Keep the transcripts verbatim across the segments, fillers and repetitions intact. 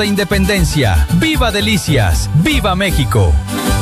Independencia. ¡Viva Delicias! ¡Viva México!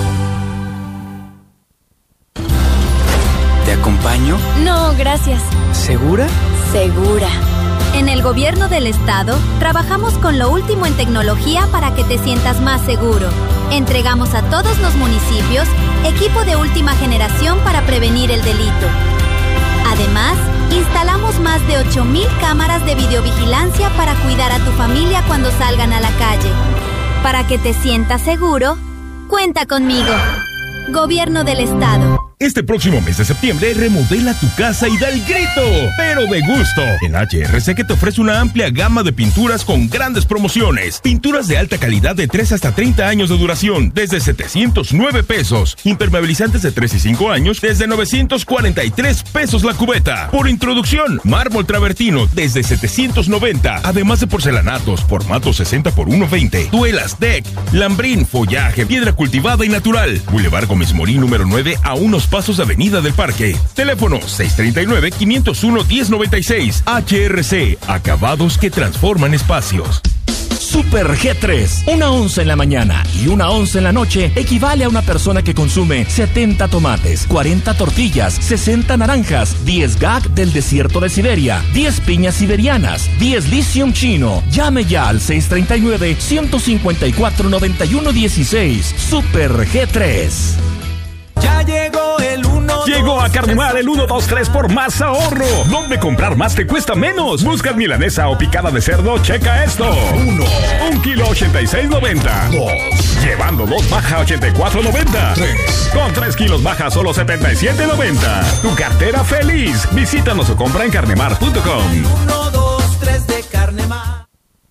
¿Te acompaño? No, gracias. ¿Segura? Segura. En el gobierno del estado, trabajamos con lo último en tecnología para que te sientas más seguro. Entregamos a todos los municipios equipo de última generación para prevenir el delito. Además, instalamos más de ocho mil cámaras de videovigilancia para cuidar a tu familia cuando salgan a la calle. Para que te sientas seguro, cuenta conmigo. Gobierno del Estado. Este próximo mes de septiembre, remodela tu casa y da el grito, pero de gusto. En H R C que te ofrece una amplia gama de pinturas con grandes promociones. Pinturas de alta calidad de tres hasta treinta años de duración, desde setecientos nueve pesos. Impermeabilizantes de tres y cinco años, desde novecientos cuarenta y tres pesos la cubeta. Por introducción, mármol travertino, desde setecientos noventa. Además de porcelanatos, formato sesenta por uno veinte. Duelas, deck, lambrín, follaje, piedra cultivada y natural. Boulevard Gómez Morín, número nueve, a unos pasos de Avenida del Parque. Teléfono seis tres nueve, cinco cero uno, uno cero nueve seis. H R C, acabados que transforman espacios. Super G tres. Una onza en la mañana y una onza en la noche equivale a una persona que consume setenta tomates, cuarenta tortillas, sesenta naranjas, diez gag del desierto de Siberia, diez piñas siberianas, diez lithium chino. Llame ya al seis tres nueve, uno cinco cuatro, nueve uno uno seis. Super G tres. Ya llegó el uno. Llegó a Carnemar el uno dos tres por más ahorro. ¿Dónde comprar más te cuesta menos? Buscas milanesa o picada de cerdo, checa esto. Uno. Un kilo ochenta y seis noventa. Dos. Llevando dos baja ochenta y cuatro noventa. Tres. Con tres kilos baja solo setenta y siete noventa. Tu cartera feliz. Visítanos o compra en carnemar punto com. uno, dos, tres de Carnemar.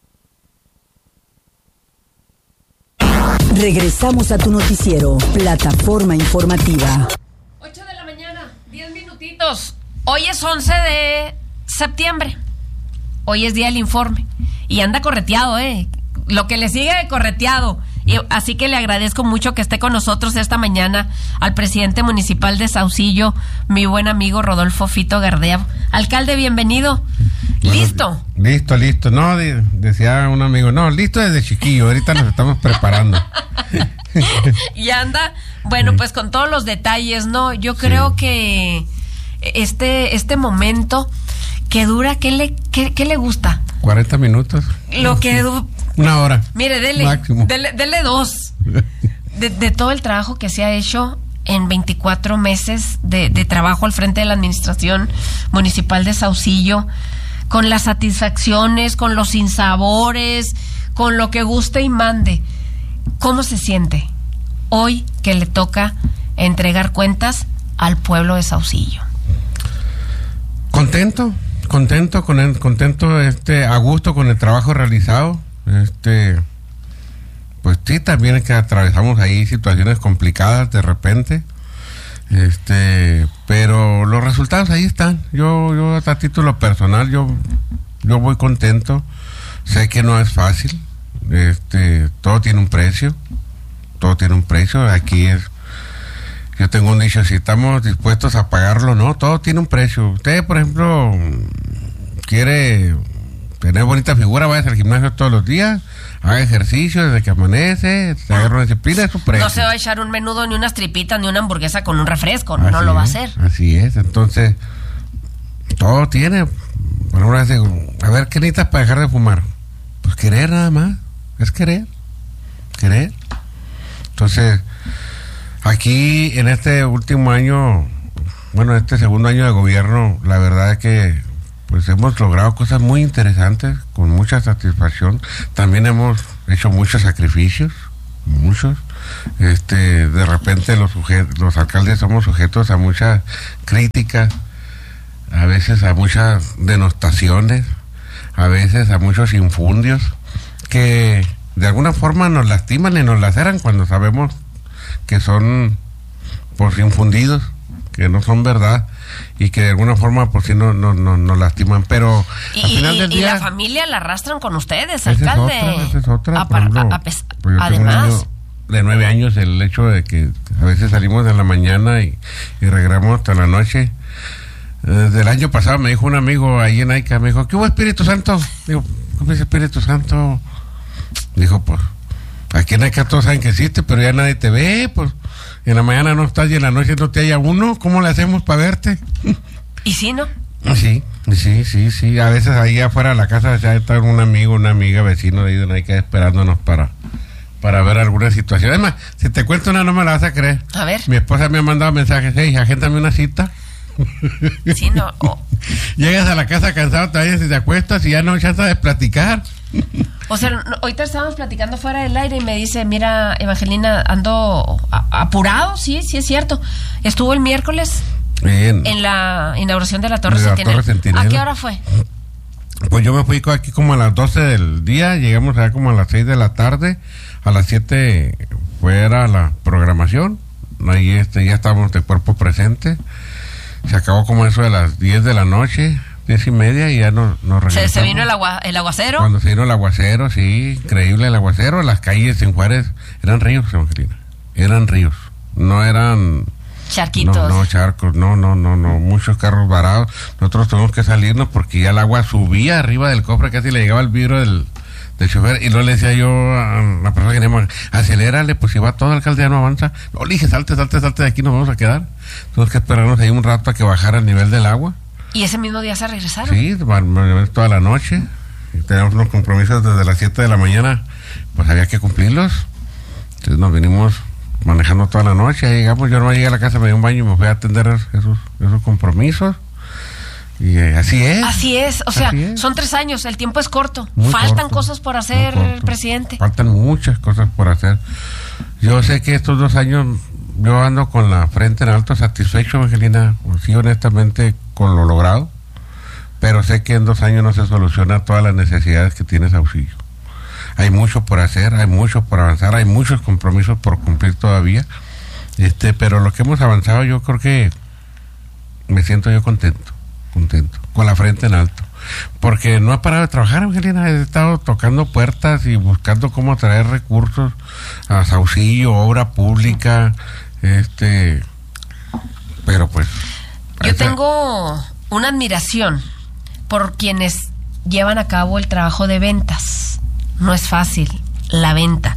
Regresamos a tu noticiero, Plataforma Informativa. ocho de la mañana, diez minutitos. Hoy es once de septiembre. Hoy es día del informe. Y anda correteado, ¿eh? Lo que le sigue de correteado. Y así que le agradezco mucho que esté con nosotros esta mañana al presidente municipal de Saucillo, mi buen amigo Rodolfo Fito Gardea. Alcalde, bienvenido. Bueno, ¿listo? Listo, listo. No, de, decía un amigo, no, listo desde chiquillo, ahorita nos estamos preparando. Y anda, bueno, pues con todos los detalles, ¿no? Yo creo sí. que este, este momento que dura, ¿qué le, qué, qué le gusta? cuarenta minutos. Lo que... Du- Una hora. Mire, dele, máximo. Dele, dele dos. De, de todo el trabajo que se ha hecho en veinticuatro meses de, de trabajo al frente de la administración municipal de Saucillo, con las satisfacciones, con los sinsabores, con lo que guste y mande. ¿Cómo se siente hoy que le toca entregar cuentas al pueblo de Saucillo? Contento, contento, con el, contento, este, a gusto con el trabajo realizado. Este, pues sí, también es que atravesamos ahí situaciones complicadas de repente, este, pero los resultados ahí están. Yo, yo a título personal, yo, yo voy contento. Sé que no es fácil, este, todo tiene un precio, todo tiene un precio. Aquí es, yo tengo un dicho, si estamos dispuestos a pagarlo, no, todo tiene un precio. Usted, por ejemplo, quiere tener bonita figura, vaya al gimnasio todos los días, haga ejercicio desde que amanece, se agarra una disciplina, es su precio. No se va a echar un menudo, ni unas tripitas, ni una hamburguesa con un refresco, así no lo va a hacer. Así es, entonces, todo tiene. Bueno, una vez digo, a ver, ¿qué necesitas para dejar de fumar? Pues querer nada más, es querer, querer. Entonces, aquí en este último año, bueno, este segundo año de gobierno, la verdad es que pues hemos logrado cosas muy interesantes, con mucha satisfacción. También hemos hecho muchos sacrificios, muchos. Este, de repente los sujetos, los alcaldes somos sujetos a muchas críticas, a veces a muchas denostaciones, a veces a muchos infundios, que de alguna forma nos lastiman y nos laceran cuando sabemos que son por infundidos, que no son verdad, y que de alguna forma por si no nos no, no lastiman, pero y, al final y, del día, y la familia la arrastran con ustedes, esa alcalde. Es otra, esa es otra. A, por ejemplo, a, a, pues yo además de nueve años, el hecho de que a veces salimos de la mañana y, y regresamos hasta la noche. Desde el año pasado me dijo un amigo ahí en Aica, me dijo, ¿qué hubo Espíritu Santo? Digo, ¿cómo es Espíritu Santo? Dijo, pues, aquí en acá todos saben que existe, pero ya nadie te ve, pues, en la mañana no estás y en la noche no te haya uno, ¿cómo le hacemos para verte? ¿Y sí, no? Sí, sí, sí, sí, a veces ahí afuera de la casa ya está un amigo, una amiga, vecino de ahí donde hay que esperándonos para, para ver alguna situación. Además, si te cuento una no me la vas a creer. A ver. Mi esposa me ha mandado mensajes, hey, agéndame una cita. Sí, no. Oh. Llegas a la casa cansado, te vayas y te acuestas y ya no hay chance de platicar. O sea, no, ahorita estábamos platicando fuera del aire y me dice, mira, Evangelina, ando a, apurado, sí, sí es cierto. Estuvo el miércoles Bien. en la inauguración de la Torre, De la Centinela. Torre Centinela. ¿A qué hora fue? Pues yo me fui aquí como a las doce del día, llegamos allá como a las seis de la tarde, a las siete fuera la programación, ahí este, ya estábamos de cuerpo presente, se acabó como eso de las diez de la noche, diez y media y ya nos, nos regresamos. ¿Se, se vino el, agua, el aguacero? Cuando se vino el aguacero, sí, increíble el aguacero, las calles en Juárez eran ríos, Evangelina, eran ríos, no eran... Charquitos. No, no, charcos, no, no, no, no, muchos carros varados. Nosotros tuvimos que salirnos porque ya el agua subía arriba del cofre, casi le llegaba al vidrio del, del chofer, y luego le decía yo a la persona que teníamos, acelérale, pues si va todo el alcalde ya no avanza. No, le dije, salte, salte, salte, de aquí nos vamos a quedar. Tuvimos que esperarnos ahí un rato a que bajara el nivel del agua. ¿Y ese mismo día se regresaron? Sí, toda la noche. Y teníamos unos compromisos desde las siete de la mañana, pues había que cumplirlos. Entonces nos vinimos manejando toda la noche, ahí llegamos, yo no llegué a la casa, me di un baño y me fui a atender esos, esos compromisos, y eh, así es. Así es, o sea, es. Son tres años, el tiempo es corto, muy faltan corto, cosas por hacer, el presidente. Faltan muchas cosas por hacer. Yo sé que estos dos años yo ando con la frente en alto, satisfecho, Evangelina, sí, honestamente, con lo logrado, pero sé que en dos años no se soluciona todas las necesidades que tiene Saucillo. Hay mucho por hacer, hay mucho por avanzar, hay muchos compromisos por cumplir todavía, este, pero lo que hemos avanzado yo creo que me siento yo contento, contento, con la frente en alto, porque no he parado de trabajar, Angelina, he estado tocando puertas y buscando cómo traer recursos a Saucillo, obra pública, este, pero pues... Yo tengo una admiración por quienes llevan a cabo el trabajo de ventas. No es fácil la venta,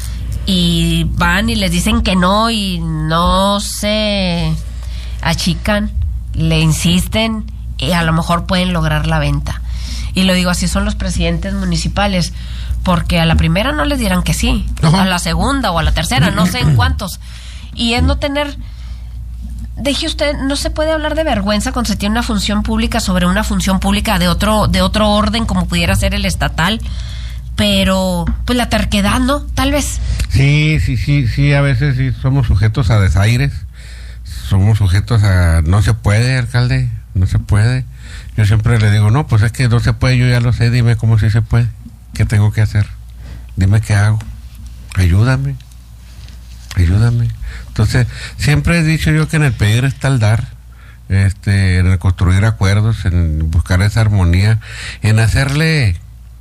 y van y les dicen que no y no se achican, le insisten y a lo mejor pueden lograr la venta. Y lo digo así, son los presidentes municipales, porque a la primera no les dirán que sí, uh-huh. a la segunda o a la tercera, no sé en cuántos, y es no tener... Deje usted, no se puede hablar de vergüenza cuando se tiene una función pública sobre una función pública de otro, de otro orden, como pudiera ser el estatal. Pero, pues la terquedad, ¿no? Tal vez. Sí, sí, sí, sí, a veces sí somos sujetos a desaires, somos sujetos a... No se puede, alcalde, no se puede. Yo siempre le digo, no, pues es que no se puede, yo ya lo sé, dime cómo sí se puede. ¿Qué tengo que hacer? Dime qué hago. Ayúdame, ayúdame. Entonces, siempre he dicho yo que en el pedir está el dar, este, en el construir acuerdos, en buscar esa armonía, en hacerle...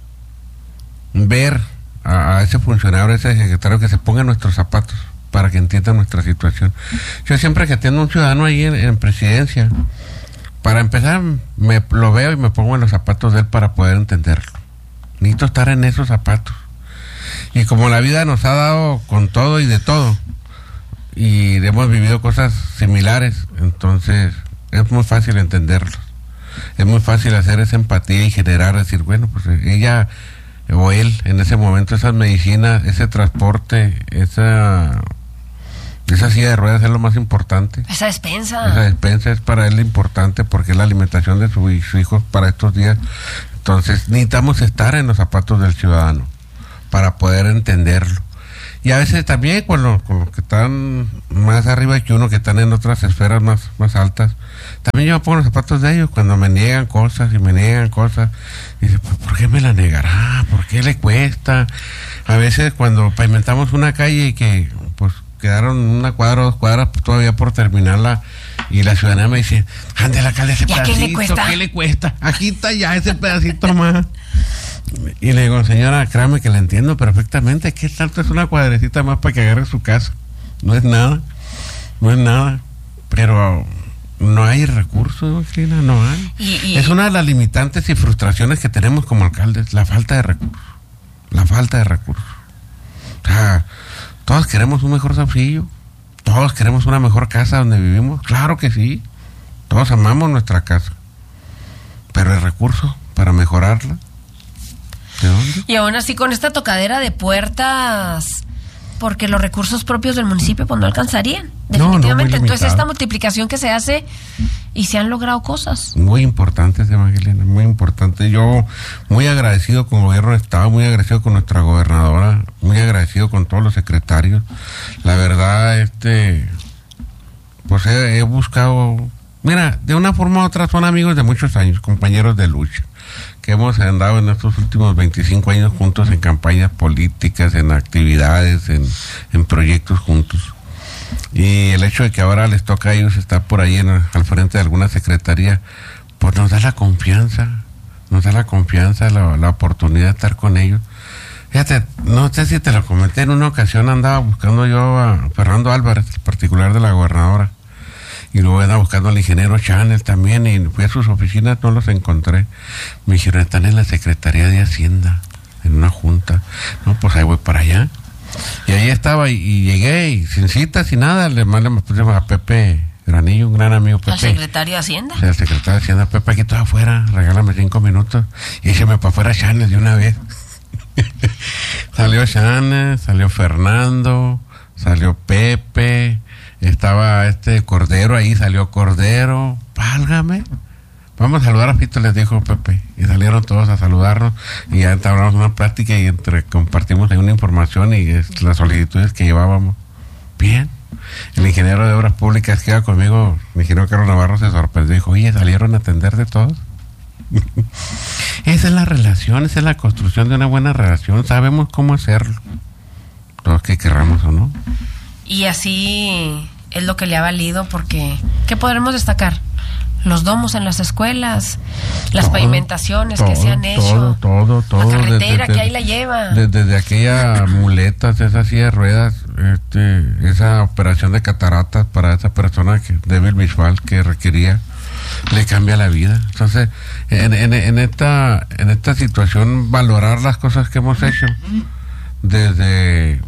ver a, a ese funcionario, a ese secretario que se ponga en nuestros zapatos para que entienda nuestra situación. Yo siempre que atiendo a un ciudadano ahí en, en presidencia, para empezar me lo veo y me pongo en los zapatos de él para poder entenderlo. Necesito estar en esos zapatos. Y como la vida nos ha dado con todo y de todo, y hemos vivido cosas similares, entonces es muy fácil entenderlos. Es muy fácil hacer esa empatía y generar, decir, bueno, pues ella... o él, en ese momento, esas medicinas, ese transporte, esa esa silla de ruedas es lo más importante. Esa despensa. Esa despensa es para él importante porque es la alimentación de su, su hijo para estos días. Entonces, necesitamos estar en los zapatos del ciudadano para poder entenderlo. Y a veces también con, lo, con los que están más arriba que uno, que están en otras esferas más, más altas, también yo me pongo los zapatos de ellos cuando me niegan cosas y me niegan cosas. Y dice, pues, ¿por qué me la negará? ¿Por qué le cuesta? A veces cuando pavimentamos una calle y que pues quedaron una cuadra o dos cuadras todavía por terminarla, y la ciudadanía me dice, ande la alcalde, ese pedacito, ¿qué le cuesta? ¿Qué le cuesta? Aquí está ya ese pedacito más. Y le digo, señora, créame que la entiendo perfectamente. ¿Qué tanto es una cuadrecita más para que agarre su casa? No es nada, no es nada. Pero no hay recursos, Cristina, no hay. Y, y, es una de las limitantes y frustraciones que tenemos como alcaldes, la falta de recursos. la falta de recursos. O sea, todos queremos un mejor Saucillo, todos queremos una mejor casa donde vivimos, claro que sí, todos amamos nuestra casa, pero el recurso para mejorarla, ¿de dónde? Y aún así con esta tocadera de puertas, porque los recursos propios del municipio pues no alcanzarían, definitivamente. No, no, entonces esta multiplicación que se hace y se han logrado cosas. Muy importantes, Evangelina, muy importante. Yo muy agradecido con el gobierno del estado, muy agradecido con nuestra gobernadora, muy agradecido con todos los secretarios. La verdad, este, pues he, he buscado, mira, de una forma u otra son amigos de muchos años, compañeros de lucha, que hemos andado en estos últimos veinticinco años juntos en campañas políticas, en actividades, en, en proyectos juntos. Y el hecho de que ahora les toca a ellos estar por ahí en, al frente de alguna secretaría, pues nos da la confianza, nos da la confianza, la, la oportunidad de estar con ellos. Fíjate, no sé si te lo comenté, en una ocasión andaba buscando yo a Fernando Álvarez, el particular de la gobernadora, y luego andaba buscando al ingeniero Chanel también, y fui a sus oficinas, no los encontré. Me dijeron, están en la Secretaría de Hacienda, en una junta. No, pues ahí voy para allá. Y ahí estaba, y, y llegué, y sin cita, sin nada, le mandé a Pepe Granillo, un gran amigo, Pepe. ¿Al secretario de Hacienda? Sí, al secretario de Hacienda, Pepe, aquí todo afuera, regálame cinco minutos. Y échame para afuera Chanel de una vez. Salió Chanel, salió Fernando, salió Pepe, estaba este Cordero ahí, salió Cordero, válgame. Vamos a saludar a Fito, les dijo Pepe, y salieron todos a saludarnos, y ya entablamos una plática y entre compartimos ahí una información y es, las solicitudes que llevábamos. Bien. El ingeniero de Obras Públicas que iba conmigo, el ingeniero Carlos Navarro, se sorprendió, dijo, oye, ¿salieron a atender de todos? Esa es la relación, esa es la construcción de una buena relación, sabemos cómo hacerlo, todos que querramos o no. Y así es lo que le ha valido, porque ¿qué podremos destacar? Los domos en las escuelas, las todo, pavimentaciones todo, que se han hecho, todo, todo, todo, la carretera desde, que ahí la lleva. Desde, desde aquella muletas, esa silla de ruedas, este, esa operación de cataratas para esa persona que débil visual que requería, le cambia la vida. Entonces, en, en, en esta, en esta situación, valorar las cosas que hemos hecho, desde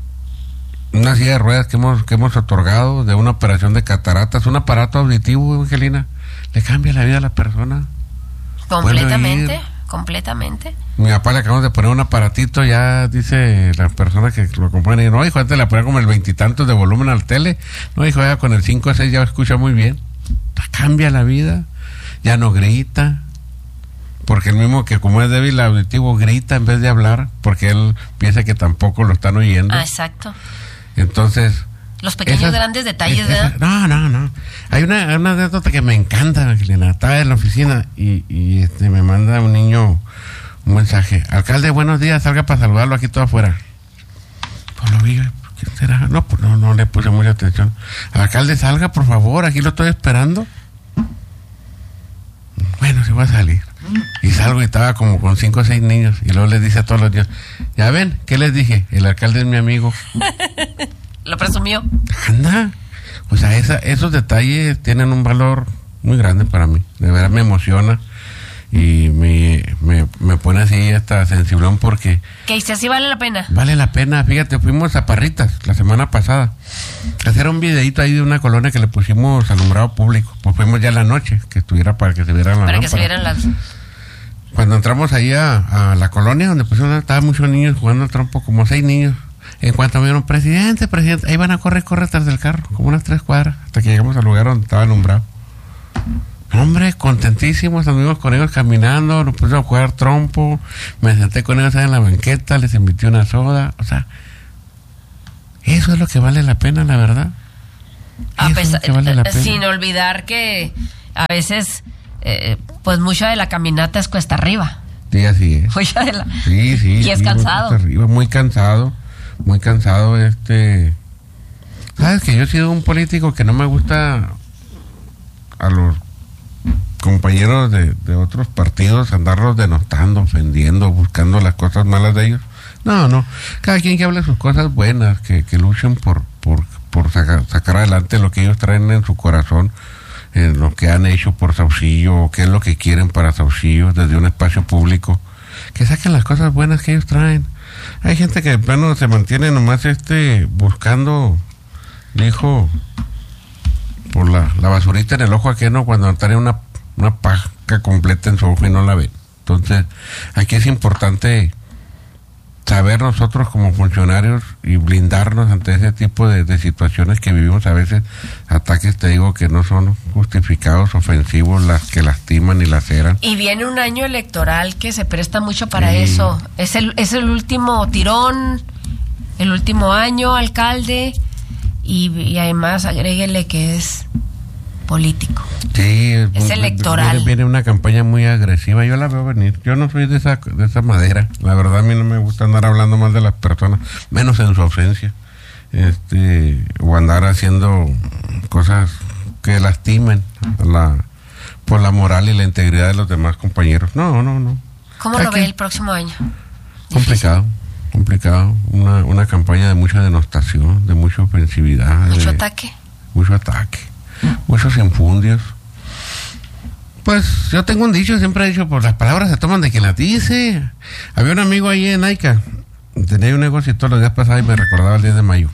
una silla de ruedas que hemos, que hemos otorgado, de una operación de cataratas, un aparato auditivo, Angelina, le cambia la vida a la persona. Completamente, completamente. Mi papá le acabamos de poner un aparatito, ya dice la persona que lo compone, no, hijo, antes le ponía como el veintitantos de volumen al tele, no, hijo, ya con el cinco o seis ya escucha muy bien. Cambia la vida, ya no grita, porque el mismo que como es débil auditivo grita en vez de hablar, porque él piensa que tampoco lo están oyendo. Ah, exacto. Entonces, los pequeños esas, grandes detalles, esa, ¿verdad? No, no, no. Hay una, una anécdota que me encanta, Angelina. Estaba en la oficina y, y este me manda un niño un mensaje. Alcalde, buenos días, salga para saludarlo aquí todo afuera. Pues lo vi, ¿qué será? No, pues no, no le puse mucha atención. Alcalde, salga, por favor, aquí lo estoy esperando. Bueno, se va a salir. Y salgo y estaba como con cinco o seis niños. Y luego les dice a todos los niños, ya ven, ¿qué les dije? El alcalde es mi amigo. Lo presumió. Anda. O sea, esa, esos detalles tienen un valor muy grande para mí. De verdad me emociona. Y me, me, me pone así hasta sensiblón porque... Que dice, así vale la pena. Vale la pena. Fíjate, fuimos a Parritas la semana pasada a hacer un videito ahí de una colonia que le pusimos alumbrado público. Pues fuimos ya en la noche, que estuviera para que se vieran las Para lámparas. que se vieran las... Cuando entramos ahí a, a la colonia donde pusieron, estaban muchos niños jugando al trompo, como seis niños. En cuanto me vieron, presidente, presidente, ahí van a correr, correr tras del carro, como unas tres cuadras, hasta que llegamos al lugar donde estaba alumbrado. Hombre, contentísimos, anduvimos con ellos caminando, nos pusimos a jugar trompo, me senté con ellos en la banqueta, les invité una soda, o sea, eso es lo que vale la pena, la verdad. A pesar, es vale la pena. Sin olvidar que a veces, eh, pues mucha de la caminata es cuesta arriba. Sí, así es. Mucha de la... Sí, sí. Y es sí, cansado. Muy, arriba, muy cansado, muy cansado, este... Sabes que yo he sido un político que no me gusta a los compañeros de, de otros partidos andarlos denostando, ofendiendo, buscando las cosas malas de ellos. No, no, cada quien que hable sus cosas buenas, que, que luchen por, por, por sacar, sacar adelante lo que ellos traen en su corazón, en lo que han hecho por Saucillo, o qué es lo que quieren para Saucillo desde un espacio público, que saquen las cosas buenas que ellos traen. Hay gente que de plano se mantiene nomás este buscando, dijo, por la, la basurita en el ojo ajeno cuando trae una, una paja completa en su ojo y no la ve. Entonces, aquí es importante saber nosotros como funcionarios y blindarnos ante ese tipo de, de situaciones que vivimos a veces, ataques, te digo, que no son justificados, ofensivos, las que lastiman y laceran. Y viene un año electoral que se presta mucho para Sí. eso. Es el, es el último tirón, el último año, alcalde, y, y además agréguele que es político. Sí, Es electoral. Viene, viene una campaña muy agresiva, yo la veo venir. Yo no soy de esa, de esa madera. La verdad, a mí no me gusta andar hablando mal de las personas, menos en su ausencia. Este, o andar haciendo cosas que lastimen la, por la moral y la integridad de los demás compañeros. No, no, no. ¿Cómo Aquí, lo ve el próximo año? complicado, complicado. Una, una campaña de mucha denostación, de mucha ofensividad. ¿Mucho de, ataque? Mucho ataque. Muchos infundios. Pues yo tengo un dicho, siempre he dicho, pues las palabras se toman de quien las dice. Había un amigo ahí en Aica, tenía un negocio y todos los días pasaba y me recordaba el diez de mayo.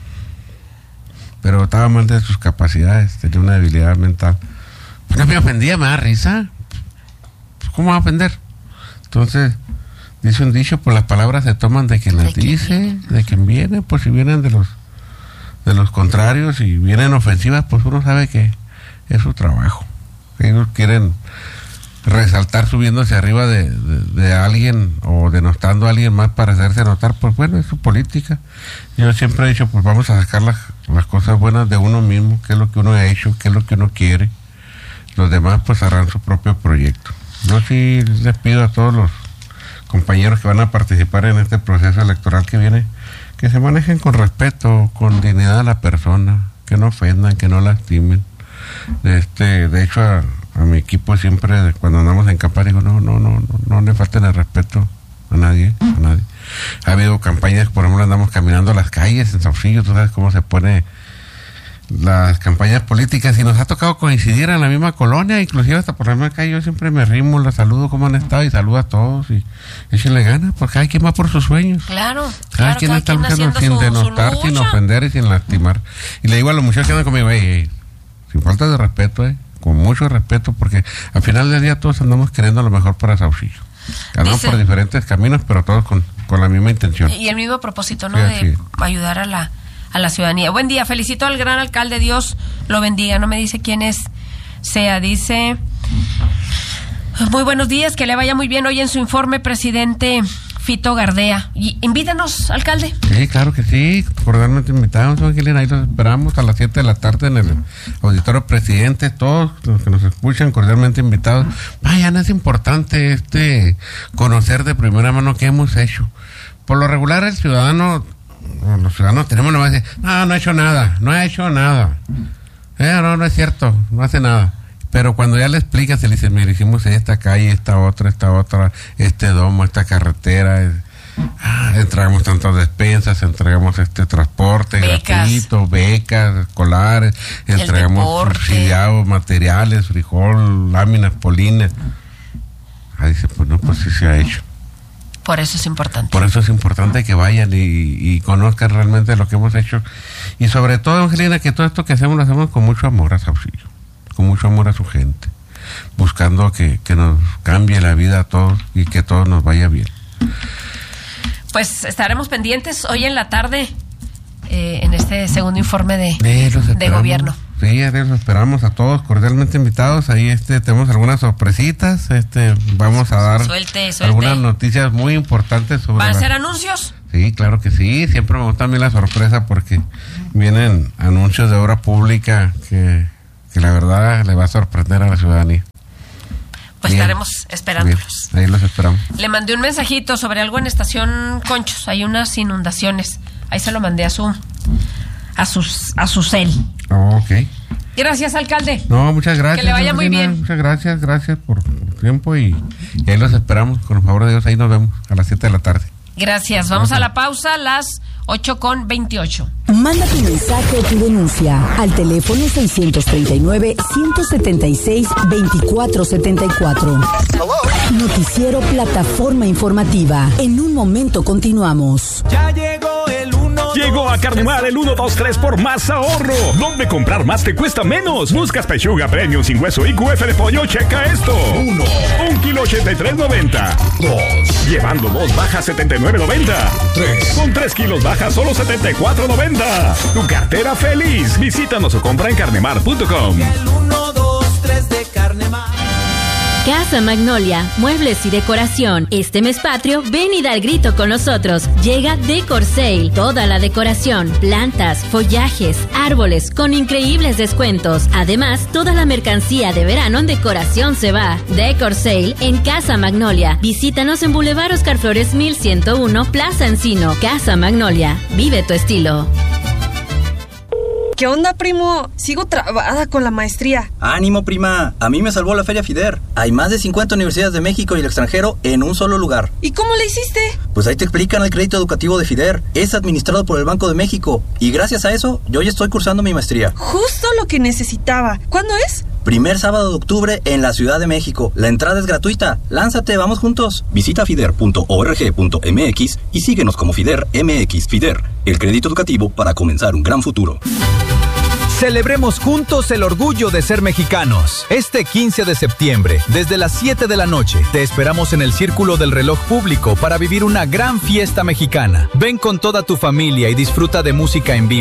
Pero estaba mal de sus capacidades, tenía una debilidad mental. Pues no me ofendía, me da risa. Pues, ¿cómo va a ofender? Entonces, dice un dicho, pues las palabras se toman de quien las dice, de quien viene, pues si vienen de los de los contrarios y vienen ofensivas, pues uno sabe que es su trabajo. Ellos quieren resaltar subiéndose arriba de, de, de alguien o denostando a alguien más para hacerse notar, pues bueno, es su política. Yo siempre he dicho, pues vamos a sacar las, las cosas buenas de uno mismo, qué es lo que uno ha hecho, qué es lo que uno quiere. Los demás pues harán su propio proyecto. Yo sí les pido a todos los compañeros que van a participar en este proceso electoral que viene, que se manejen con respeto, con dignidad a la persona, que no ofendan, que no lastimen. Este, de hecho, a, a mi equipo siempre, cuando andamos en campaña, digo, no, no, no, no, no le falten el respeto a nadie, a nadie. Ha habido campañas, por ejemplo, andamos caminando a las calles en Saucillo, tú sabes cómo se pone las campañas políticas, y nos ha tocado coincidir en la misma colonia, inclusive hasta por la misma calle. Yo siempre me rimo, los saludo, cómo han estado, y saludo a todos, y échenle ganas, porque cada quien va por sus sueños. Claro, Cada claro, quien cada está quien luchando haciendo sin su- denostar, su sin lucha. ofender y sin lastimar. Y le digo a los muchachos que andan conmigo, ey, ey, sin falta de respeto, eh, con mucho respeto, porque al final del día todos andamos queriendo lo mejor para Saucillo. Andamos Dice- por diferentes caminos, pero todos con, con la misma intención. Y el mismo propósito, ¿no? Sí, de así. ayudar a la a la ciudadanía. Buen día, felicito al gran alcalde, Dios lo bendiga. No me dice quién es, sea, dice... Muy buenos días, que le vaya muy bien hoy en su informe, presidente Fito Gardea. Y invítanos, alcalde. Sí, claro que sí, cordialmente invitados, Angelina, ahí los esperamos a las siete de la tarde en el auditorio presidente, todos los que nos escuchan, cordialmente invitados. Vayan, es importante este conocer de primera mano qué hemos hecho. Por lo regular el ciudadano, los ciudadanos tenemos nomás decir, no, no ha hecho nada, no ha hecho nada. Eh, no, no es cierto, no hace nada. Pero cuando ya le explicas, se le dice, mire, hicimos esta calle, esta otra, esta otra, este domo, esta carretera, eh, ah, entregamos tantas despensas, entregamos este transporte Becas. gratuito, becas escolares, El entregamos deporte. subsidiados, materiales, frijol, láminas, polines. Ahí dice, pues no, pues sí se ha hecho. Por eso es importante. Por eso es importante que vayan y, y conozcan realmente lo que hemos hecho. Y sobre todo, Angelina, que todo esto que hacemos lo hacemos con mucho amor a Saucillo, con mucho amor a su gente, buscando que, que nos cambie la vida a todos y que todo nos vaya bien. Pues estaremos pendientes hoy en la tarde eh, en este segundo informe de, Eh, los de esperamos. gobierno. Sí, ya los esperamos a todos cordialmente invitados. Ahí este tenemos algunas sorpresitas. Este vamos a dar Suelte, suelte. algunas noticias muy importantes sobre. ¿Van a la- ser anuncios? Sí, claro que sí. Siempre me gusta a mí la sorpresa porque vienen anuncios de obra pública que, que la verdad le va a sorprender a la ciudadanía. Pues Bien. estaremos esperándolos. Bien, ahí los esperamos. Le mandé un mensajito sobre algo en Estación Conchos. Hay unas inundaciones. Ahí se lo mandé a su a sus a su cel. Oh, ok. Gracias, alcalde. No, muchas gracias. Que le vaya muy Angelina. bien. Muchas gracias, gracias por tu tiempo y, y ahí los esperamos. Con el favor de Dios, ahí nos vemos a las siete de la tarde. Gracias. Vamos a la pausa a las ocho con veintiocho. Manda tu mensaje o tu denuncia al teléfono seiscientos treinta y nueve, ciento setenta y seis, veinticuatro setenta y cuatro. Noticiero Plataforma Informativa. En un momento continuamos. Ya llegó el uno. Llegó a Carnemar el uno dos tres por más ahorro. ¿Dónde comprar más te cuesta menos? Buscas pechuga premium sin hueso y Q F de pollo. Checa esto. Uno. Un kilo ochenta y tres noventa. Dos. Llevando dos baja setenta y nueve noventa. Tres. Con tres kilos baja solo setenta y cuatro noventa. Tu cartera feliz. Visítanos o compra en carnemar punto com. El uno, dos, tres de Carnemar. Casa Magnolia, muebles y decoración. Este mes patrio, ven y da el grito con nosotros. Llega Decor Sale, toda la decoración, plantas, follajes, árboles, con increíbles descuentos. Además, toda la mercancía de verano en decoración se va. Decor Sale en Casa Magnolia. Visítanos en Boulevard Oscar Flores mil ciento uno, Plaza Encino. Casa Magnolia, vive tu estilo. ¿Qué onda, primo? Sigo trabada con la maestría. Ánimo, prima. A mí me salvó la Feria FIDER. Hay más de cincuenta universidades de México y el extranjero en un solo lugar. ¿Y cómo le hiciste? Pues ahí te explican el crédito educativo de FIDER. Es administrado por el Banco de México. Y gracias a eso, yo ya estoy cursando mi maestría. Justo lo que necesitaba. ¿Cuándo es? Primer sábado de octubre en la Ciudad de México. La entrada es gratuita. Lánzate, vamos juntos. Visita fider punto org punto m x y síguenos como FIDER M X. FIDER, el crédito educativo para comenzar un gran futuro. Celebremos juntos el orgullo de ser mexicanos. Este quince de septiembre, desde las siete de la noche, te esperamos en el Círculo del Reloj Público para vivir una gran fiesta mexicana. Ven con toda tu familia y disfruta de música en vivo.